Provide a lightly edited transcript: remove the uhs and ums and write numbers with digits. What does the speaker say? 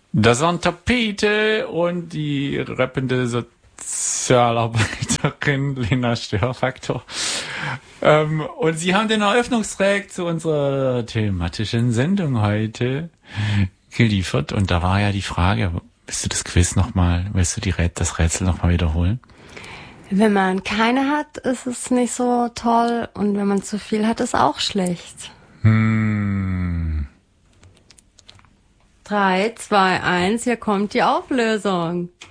Das waren Tapete und die rappende Sozialarbeiterin Lena Störfaktor. Und sie haben den Eröffnungstrack zu unserer thematischen Sendung heute geliefert. Und da war ja die Frage, willst du das Quiz nochmal, willst du das Rätsel nochmal wiederholen? Wenn man keine hat, ist es nicht so toll. Und wenn man zu viel hat, ist auch schlecht. 3, 2, 1, hier kommt die Auflösung.